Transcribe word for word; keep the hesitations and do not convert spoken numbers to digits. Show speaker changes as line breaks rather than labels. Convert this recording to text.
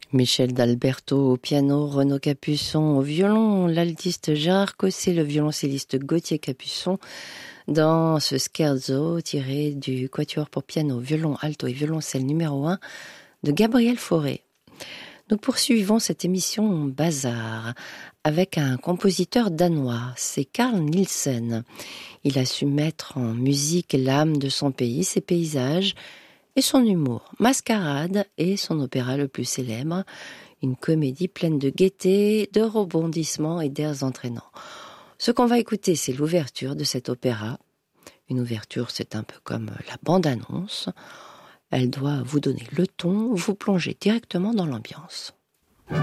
Michel d'Alberto au piano, Renaud Capuçon au violon, l'altiste Gérard Cosset, le violoncelliste Gauthier Capuçon, dans ce scherzo tiré du quatuor pour piano, violon, alto et violoncelle numéro un de Gabriel Fauré. Nous poursuivons cette émission Bazar avec un compositeur danois, c'est Carl Nielsen. Il a su mettre en musique l'âme de son pays, ses paysages et son humour. Mascarade est son opéra le plus célèbre, une comédie pleine de gaieté, de rebondissements et d'airs entraînants. Ce qu'on va écouter, c'est l'ouverture de cet opéra. Une ouverture, c'est un peu comme la bande-annonce. Elle doit vous donner le ton, vous plonger directement dans l'ambiance.